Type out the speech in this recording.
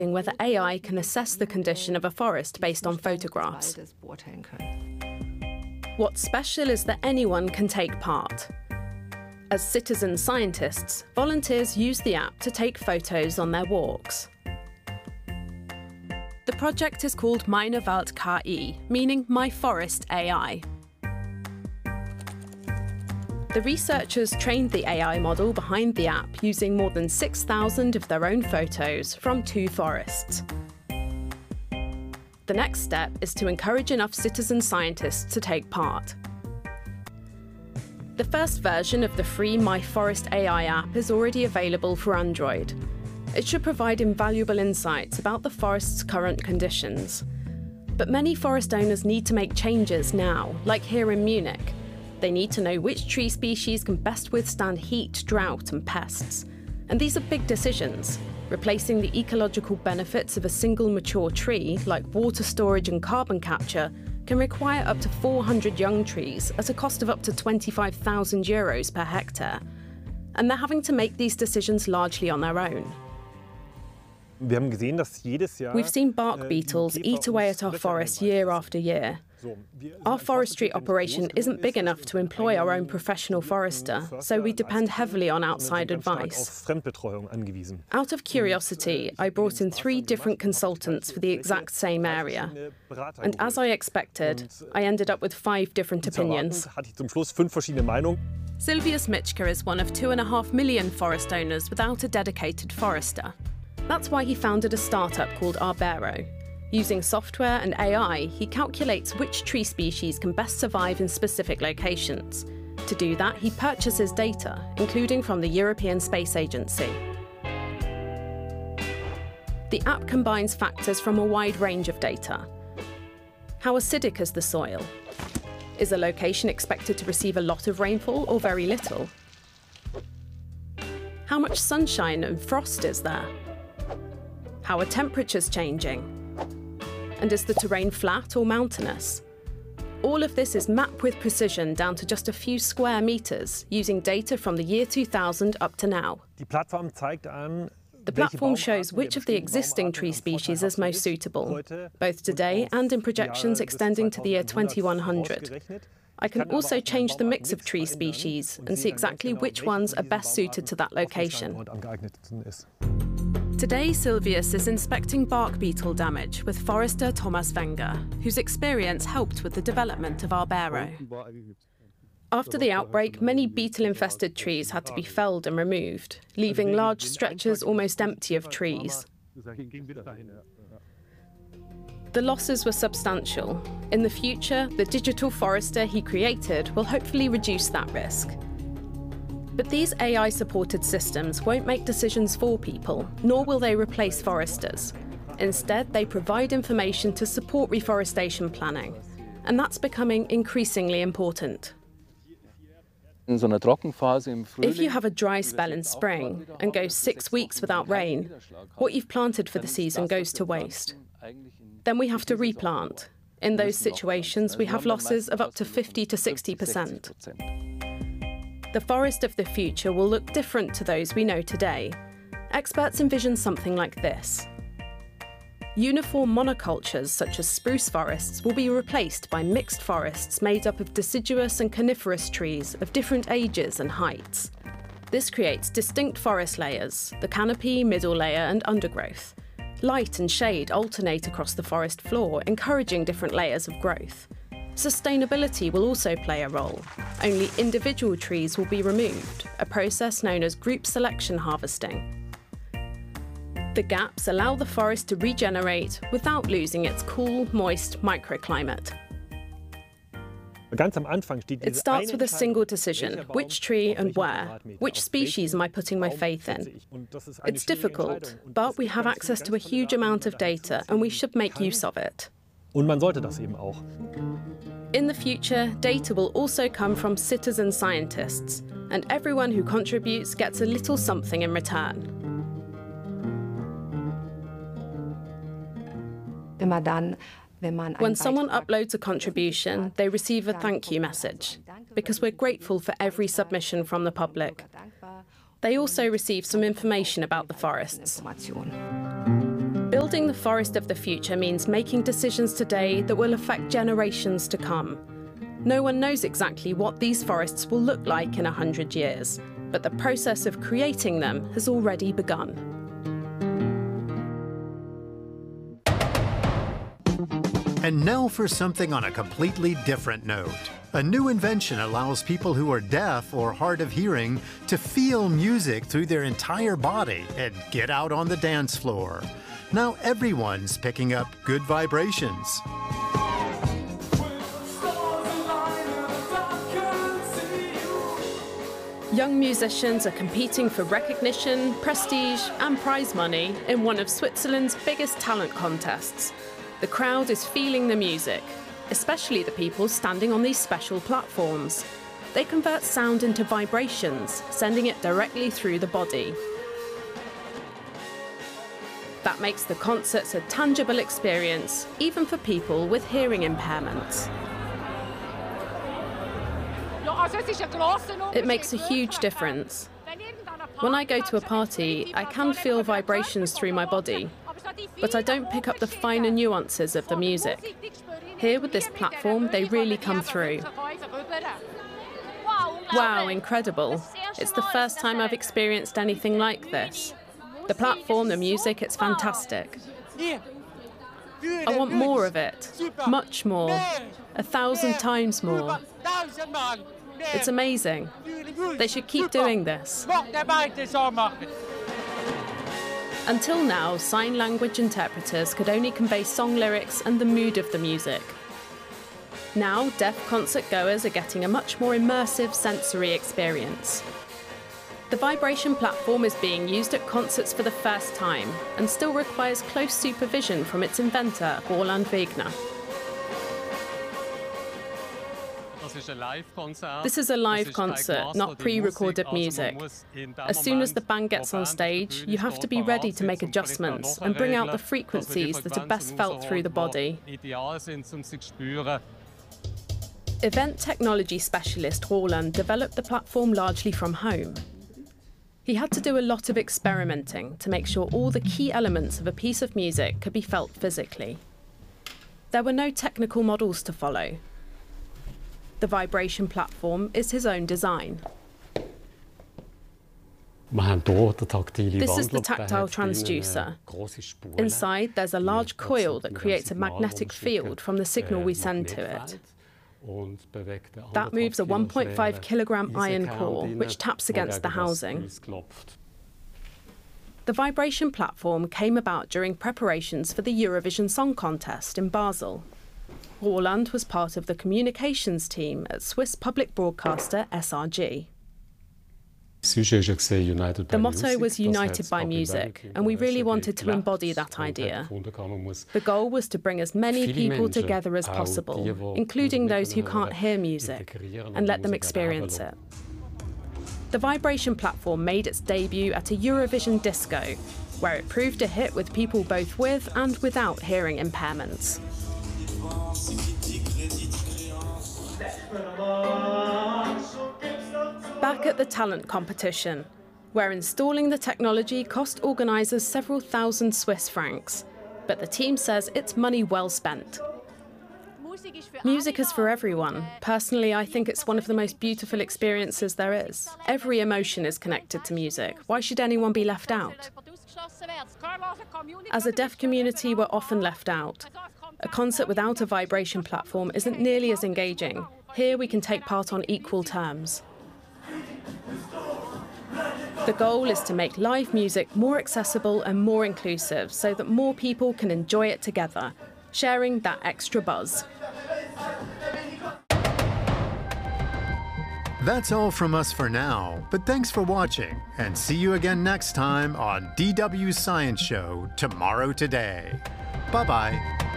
whether AI can assess the condition of a forest based on photographs. What's special is that anyone can take part. As citizen scientists, volunteers use the app to take photos on their walks. The project is called Meine Wald KI, meaning My Forest AI. The researchers trained the AI model behind the app using more than 6,000 of their own photos from 2 forests. The next step is to encourage enough citizen scientists to take part. The first version of the free My Forest AI app is already available for Android. It should provide invaluable insights about the forest's current conditions. But many forest owners need to make changes now, like here in Munich. They need to know which tree species can best withstand heat, drought, and pests. And these are big decisions. Replacing the ecological benefits of a single mature tree, like water storage and carbon capture, can require up to 400 young trees at a cost of up to €25,000 per hectare. And they're having to make these decisions largely on their own. We've seen bark beetles eat away at our forests year after year. Our forestry operation isn't big enough to employ our own professional forester, so we depend heavily on outside advice. Out of curiosity, I brought in 3 different consultants for the exact same area. And as I expected, I ended up with 5 different opinions. Silvius Mitschke is one of 2.5 million forest owners without a dedicated forester. That's why he founded a startup called Arbero. Using software and AI, he calculates which tree species can best survive in specific locations. To do that, he purchases data, including from the European Space Agency. The app combines factors from a wide range of data. How acidic is the soil? Is a location expected to receive a lot of rainfall or very little? How much sunshine and frost is there? How are temperatures changing? And is the terrain flat or mountainous? All of this is mapped with precision down to just a few square meters, using data from the year 2000 up to now. The platform shows which of the existing tree species is most suitable, both today and in projections extending to the year 2100. I can also change the mix of tree species and see exactly which ones are best suited to that location. Today, Silvius is inspecting bark beetle damage with forester Thomas Wenger, whose experience helped with the development of Arbero. After the outbreak, many beetle-infested trees had to be felled and removed, leaving large stretches almost empty of trees. The losses were substantial. In the future, the digital forester he created will hopefully reduce that risk. But these AI-supported systems won't make decisions for people, nor will they replace foresters. Instead, they provide information to support reforestation planning. And that's becoming increasingly important. If you have a dry spell in spring and go 6 weeks without rain, what you've planted for the season goes to waste. Then we have to replant. In those situations, we have losses of up to 50 to 60%. The forest of the future will look different to those we know today. Experts envision something like this. Uniform monocultures such as spruce forests will be replaced by mixed forests made up of deciduous and coniferous trees of different ages and heights. This creates distinct forest layers, the canopy, middle layer, and undergrowth. Light and shade alternate across the forest floor, encouraging different layers of growth. Sustainability will also play a role. Only individual trees will be removed, a process known as group selection harvesting. The gaps allow the forest to regenerate without losing its cool, moist microclimate. It starts with a single decision: which tree and where? Which species am I putting my faith in? It's difficult, but we have access to a huge amount of data and we should make use of it. Und man sollte das eben auch. In the future, data will also come from citizen scientists, and everyone who contributes gets a little something in return. When someone uploads a contribution, they receive a thank you message, because we're grateful for every submission from the public. They also receive some information about the forests. Building the forest of the future means making decisions today that will affect generations to come. No one knows exactly what these forests will look like in 100 years, but the process of creating them has already begun. And now for something on a completely different note. A new invention allows people who are deaf or hard of hearing to feel music through their entire body and get out on the dance floor. Now everyone's picking up good vibrations. Young musicians are competing for recognition, prestige, and prize money in one of Switzerland's biggest talent contests. The crowd is feeling the music, especially the people standing on these special platforms. They convert sound into vibrations, sending it directly through the body. That makes the concerts a tangible experience, even for people with hearing impairments. It makes a huge difference. When I go to a party, I can feel vibrations through my body, but I don't pick up the finer nuances of the music. Here with this platform, they really come through. Wow, incredible. It's the first time I've experienced anything like this. The platform, the music, it's fantastic. I want more of it, much more, 1,000 times more. It's amazing. They should keep doing this. Until now, sign language interpreters could only convey song lyrics and the mood of the music. Now, deaf concert goers are getting a much more immersive sensory experience. The vibration platform is being used at concerts for the first time and still requires close supervision from its inventor, Roland Wegner. This is a live concert, not pre-recorded music. As soon as the band gets on stage, you have to be ready to make adjustments and bring out the frequencies that are best felt through the body. Event technology specialist Roland developed the platform largely from home. He had to do a lot of experimenting to make sure all the key elements of a piece of music could be felt physically. There were no technical models to follow. The vibration platform is his own design. This is the tactile transducer. Inside, there's a large coil that creates a magnetic field from the signal we send to it. That moves a 1.5 kilogram iron core, which taps against the housing. The vibration platform came about during preparations for the Eurovision Song Contest in Basel. Roland was part of the communications team at Swiss public broadcaster SRG. The motto was United by Music, and we really wanted to embody that idea. The goal was to bring as many people together as possible, including those who can't hear music, and let them experience it. The vibration platform made its debut at a Eurovision disco, where it proved a hit with people both with and without hearing impairments. Back at the talent competition, where installing the technology cost organisers several thousand Swiss francs, but the team says it's money well spent. Music is for everyone. Personally, I think it's one of the most beautiful experiences there is. Every emotion is connected to music. Why should anyone be left out? As a deaf community, we're often left out. A concert without a vibration platform isn't nearly as engaging. Here we can take part on equal terms. The goal is to make live music more accessible and more inclusive so that more people can enjoy it together, sharing that extra buzz. That's all from us for now, but thanks for watching, and see you again next time on DW Science Show Tomorrow Today. Bye-bye.